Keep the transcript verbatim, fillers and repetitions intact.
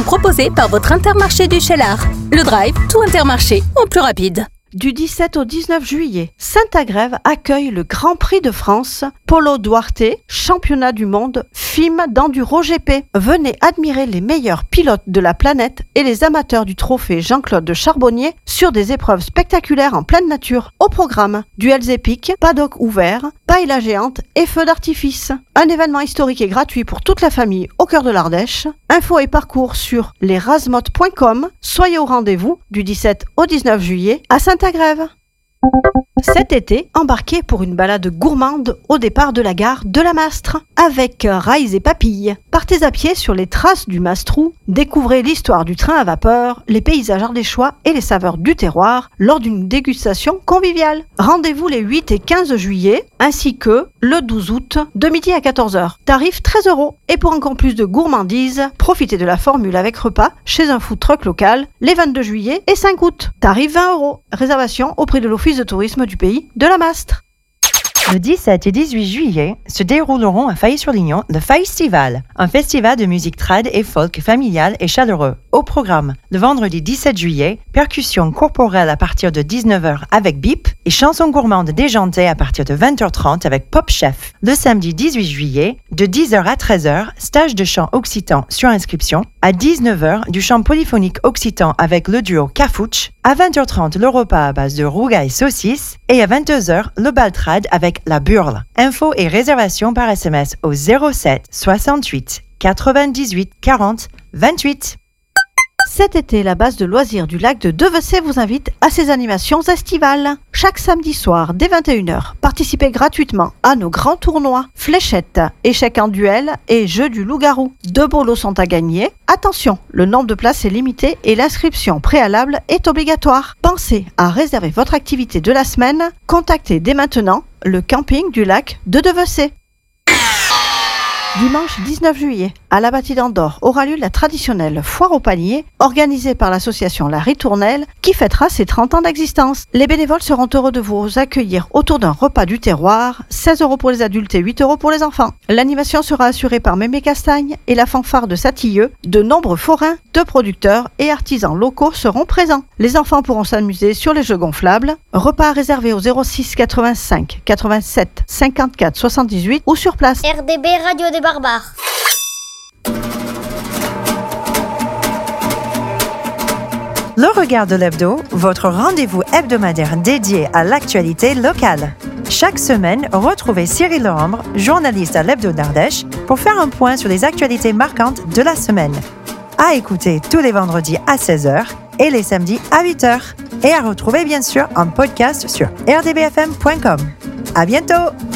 Proposé par votre Intermarché du Cheylard. Le Drive, tout Intermarché, en plus rapide. Du dix-sept au dix-neuf juillet, Saint-Agrève accueille le Grand Prix de France, Polo Duarte, championnat du monde, F I M d'Enduro G P. Venez admirer les meilleurs pilotes de la planète et les amateurs du trophée Jean-Claude de Charbonnier sur des épreuves spectaculaires en pleine nature. Au programme, duels épiques, paddock ouvert, paille géante et feux d'artifice. Un événement historique et gratuit pour toute la famille au cœur de l'Ardèche. Infos et parcours sur les razmottes point com. Soyez au rendez-vous du dix-sept au dix-neuf juillet à Saint-Agrève. Cet été, embarquez pour une balade gourmande au départ de la gare de la Mastre avec rails et papilles. Partez à pied sur les traces du Mastrou, découvrez l'histoire du train à vapeur, les paysages ardéchois et les saveurs du terroir lors d'une dégustation conviviale. Rendez-vous les huit et quinze juillet ainsi que le douze août de midi à quatorze heures. Tarif treize euros. Et pour encore plus de gourmandises, profitez de la formule avec repas chez un food truck local les vingt-deux juillet et cinq août. Tarif vingt euros. Réservation auprès de l'Office de tourisme du pays de la Mastre. Le dix-sept et dix-huit juillet se dérouleront à Failly-sur-Lignon le Faillistival, un festival de musique trad et folk familial et chaleureux. Au programme, le vendredi dix-sept juillet, percussion corporelle à partir de dix-neuf heures avec bip et chansons gourmandes déjantées à partir de vingt heures trente avec Pop Chef. Le samedi dix-huit juillet, de dix heures à treize heures, stage de chant occitan sur inscription. À dix-neuf heures, du chant polyphonique occitan avec le duo Cafouche. À vingt heures trente, le repas à base de rougail saucisse. Et à vingt-deux heures, le bal trad avec la burle. Infos et réservations par S M S au zéro sept soixante-huit quatre-vingt-dix-huit quarante vingt-huit. Cet été, la base de loisirs du lac de Devecey vous invite à ses animations estivales. Chaque samedi soir, dès vingt et une heures, participez gratuitement à nos grands tournois, fléchettes, échecs en duel et jeux du loup-garou. Deux bolos sont à gagner. Attention, le nombre de places est limité et l'inscription préalable est obligatoire. Pensez à réserver votre activité de la semaine. Contactez dès maintenant le camping du lac de Devecey. Dimanche dix-neuf juillet, à la Bâtie d'Andorre aura lieu la traditionnelle foire au panier organisée par l'association La Ritournelle qui fêtera ses trente ans d'existence. Les bénévoles seront heureux de vous accueillir autour d'un repas du terroir, seize euros pour les adultes et huit euros pour les enfants. L'animation sera assurée par Mémé Castagne et la fanfare de Satilleux. De nombreux forains, de producteurs et artisans locaux seront présents. Les enfants pourront s'amuser sur les jeux gonflables. Repas réservé au zéro six quatre-vingt-cinq quatre-vingt-sept cinquante-quatre soixante-dix-huit ou sur place. R D B Radio des Barbares. Le Regard de l'Hebdo, votre rendez-vous hebdomadaire dédié à l'actualité locale. Chaque semaine, retrouvez Cyril Lehambre, journaliste à l'Hebdo d'Ardèche, pour faire un point sur les actualités marquantes de la semaine. À écouter tous les vendredis à seize heures et les samedis à huit heures. Et à retrouver bien sûr en podcast sur r d b f m point com. À bientôt!